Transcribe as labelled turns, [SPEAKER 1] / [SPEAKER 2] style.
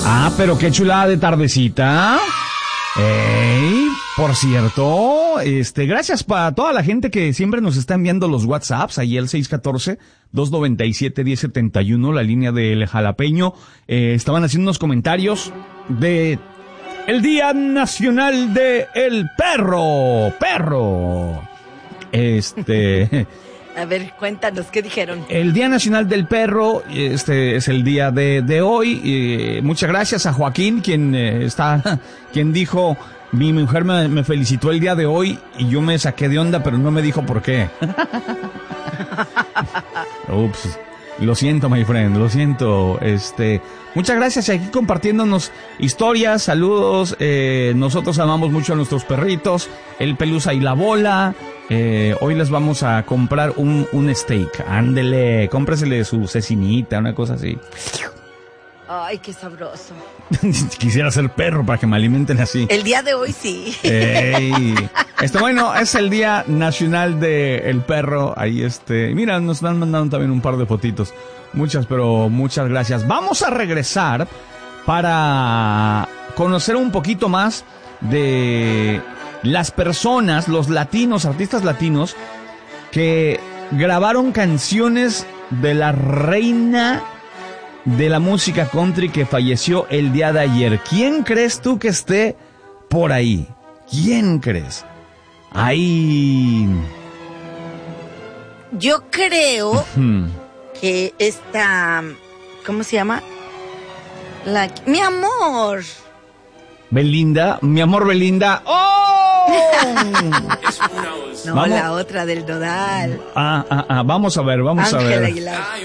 [SPEAKER 1] Ah, pero qué chulada de tardecita. Ey, por cierto, gracias para toda la gente que siempre nos está enviando los WhatsApps, ahí el 614-297-1071, la línea del jalapeño. Estaban haciendo unos comentarios de el Día Nacional de el Perro.
[SPEAKER 2] A ver, cuéntanos, ¿qué dijeron?
[SPEAKER 1] El Día Nacional del Perro, es el día de hoy. Muchas gracias a Joaquín, quien dijo, mi mujer me felicitó el día de hoy y yo me saqué de onda, pero no me dijo por qué. Ups. Lo siento, my friend, lo siento. Muchas gracias, aquí compartiéndonos historias, saludos. Nosotros amamos mucho a nuestros perritos, el Pelusa y la Bola. Hoy les vamos a comprar un steak. Ándele, cómpresele su cecinita, una cosa así.
[SPEAKER 2] Ay, qué sabroso.
[SPEAKER 1] Quisiera ser perro para que me alimenten así.
[SPEAKER 2] El día de hoy sí.
[SPEAKER 1] Ey. Bueno, es el Día Nacional del Perro. Ahí mira, nos están mandando también un par de fotitos. Muchas gracias. Vamos a regresar para conocer un poquito más de las personas, los latinos, artistas latinos, que grabaron canciones de la reina de la música country que falleció el día de ayer. ¿Quién crees tú que esté por ahí? ¿Quién crees? Ahí.
[SPEAKER 2] Yo creo que esta, ¿cómo se llama? Mi amor.
[SPEAKER 1] Belinda, mi amor Belinda. ¡Oh!
[SPEAKER 2] No, vamos. La otra del Nodal.
[SPEAKER 1] Vamos a ver.
[SPEAKER 2] Ángel Aguilar.